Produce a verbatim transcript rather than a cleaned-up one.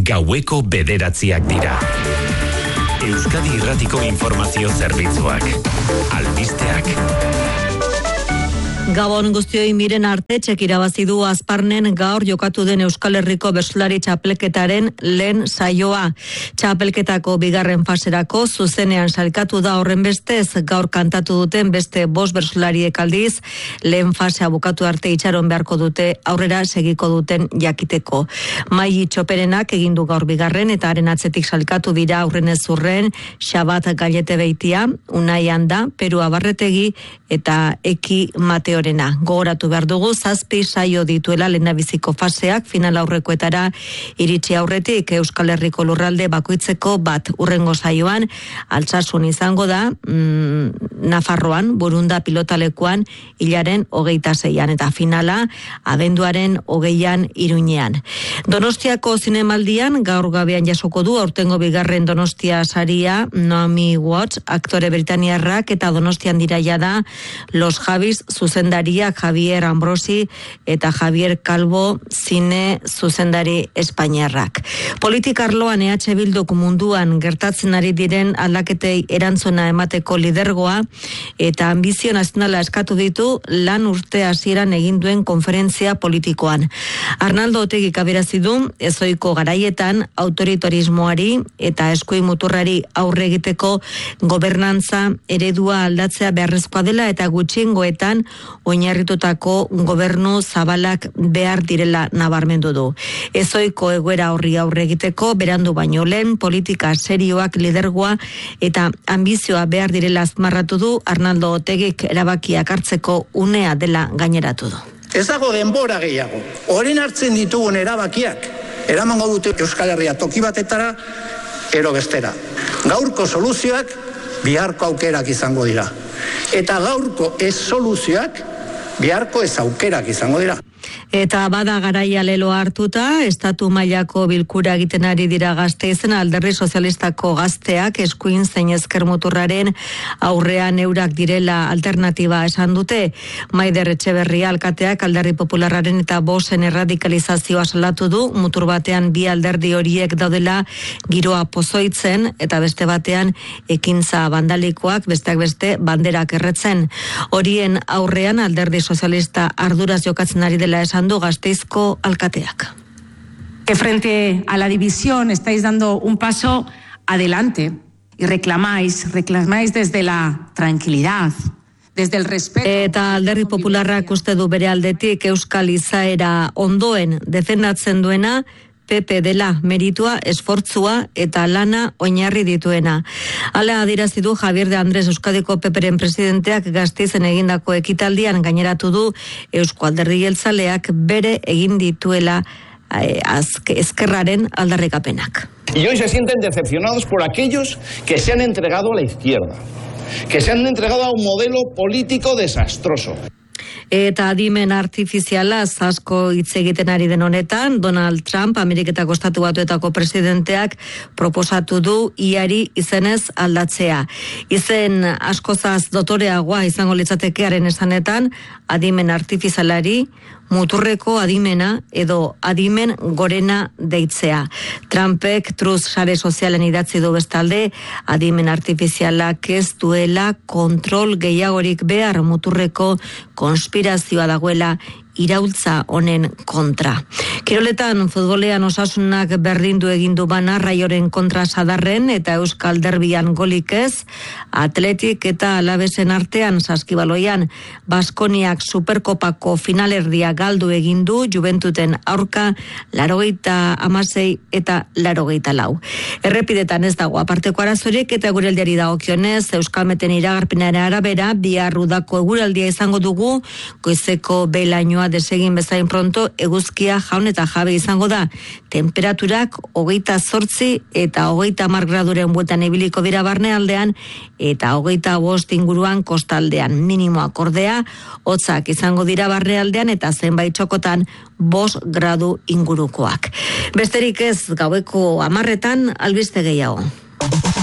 gaueko bederatziak dira. Euskadi Irratiko Informazio Zerbitzuak. Albisteak. Gabon guztioi, Miren Artetxek irabazi du Azparnen gaur jokatu den Euskal Herriko bertsolari txapelketaren lehen saioa. Txapelketako bigarren faserako zuzenean sailkatu da, horren bestez gaur kantatu duten beste bost bertsolariek aldiz lehen fasea bukatu arte itxaron beharko dute aurrera segiko duten jakiteko. Mai Txoperenak egin du gaur bigarren eta haren atzetik sailkatu dira aurren ez urren Xabat Gallete Beitia, Unai Anda, Peru Abarretegi eta Eki Mateo. Gogoratu behar dugu, zazpi saio dituela lehendabiziko faseak final aurrekoetara iritsi aurretik Euskal Herriko lurralde bakoitzeko bat. Urrengo saioan Altsasun izango da, mm, Nafarroan, Burunda pilotalekuan hilaren hogeita zeian eta finala abenduaren hogeian Iruñean. Donostiako zinemaldian gaur gabean jasoko du aurtengo bigarren Donostia saria Naomi Watts, aktore britaniarrak, eta Donostian diraia da Los Javis zuzen Daria Javier Ambrosi eta Javier Calvo zine zuzendari espainiarrak. Politikarloan E H Bilduk munduan gertatzen ari diren aldaketei erantzuna emateko lidergoa eta ambizio nazionala eskatu ditu lan urte hasieran egin duen konferentzia politikoan. Arnaldo Otegik aberazi du ezoiko garaietan autoritarismoari eta eskuin muturrari aurre egiteko gobernantza eredua aldatzea beharrezkoa dela eta gutxiengoetan oinarritutako gobernu zabalak behar direla nabarmendu du. Ezoiko egoera horri aurre egiteko berandu baino lehen politika serioak, lidergoa eta ambizioa behar direla azmarratu du. Arnaldo Otegik erabakiak hartzeko unea dela gaineratu du. Ez dago denbora gehiago. Orain hartzen ditugun erabakiak eramango dute Euskal Herria toki batetara ero bestera. Gaurko soluzioak biharko aukerak izango dira. Eta gaurko ez soluzioak biharko ez aukerak izango dira. Eta bada garaia leloa hartuta, estatu mailako bilkura egiten ari dira Gasteizen Alderdi Sozialistako gazteak eskuin zein ezker muturraren aurrean eurak direla alternatiba esan dute. Maider Etxeberria alkateak Alderdi Popularraren eta Bosen erradikalizazioa salatu du, mutur batean bi alderdi horiek daudela giroa pozoitzen eta beste batean ekintza bandalikoak besteak beste banderak erretzen. Horien aurrean Alderdi Sozialista arduraz jokatzen ari dela esan du Gasteizko alkateak. Que frente a la división estáis dando un paso adelante y reclamáis, reclamáis desde la tranquilidad, desde el respeto. Eta Alderdi Popularrak uste du bere aldetik euskal izaera ondoen defendatzen duena P P dela meritua, esfortzua eta lana oinarri dituena. Hala adierazi du Javier de Andrés Euskadiko P Pren presidenteak Gasteizen egindako ekitaldian, gaineratu du Eusko Alderdi Jeltzaleak bere egin dituela eh, ezkerraren aldarrikapenak. Y hoy se sienten decepcionados por aquellos que se han entregado a la izquierda, que se han entregado a un modelo político desastroso. Eta adimen artifiziala asko hitz egiten ari den honetan, Donald Trump, Ameriketako Estatu Batuetako presidenteak proposatu du iari izenez aldatzea. Izen askozaz dotoreagoa izango litzatekearen esanetan, adimen artifizialari muturreko adimena edo adimen gorena deitzea. Trumpek Truth sare sozialen idatzi du bestalde, adimen artifizialak ez duela kontrol gehiagorik behar, muturreko konspirazioa dagoela iraultza honen kontra. Kiroletan futbolean Osasunak berdindu egindu bana Raioren kontra Sadarren eta Euskal Derbian golik ez, Atletik eta Alavesen artean saskibaloian Baskoniak Superkopako finalerdia galdu egindu Juventuten aurka laurogeita hamasei eta laurogeita lau. Errepidetan ez dago aparteko arazorik eta eguraldiari dagokionez Euskalmeten iragarpenaren arabera bihar udako eguraldia izango dugu, goizeko behe-lainoa desegin bezain pronto eguzkia jaun eta jabe izango da. Temperaturak hogeita zortzi eta hogeita hamar graduren bueltan ibiliko dira barnealdean eta hogeita bost inguruan kostaldean. Minimoak ordea hotzak izango dira barnealdean eta zenbait txokotan bost gradu ingurukoak. Besterik ez, gaueko hamarretan albiste gehiago.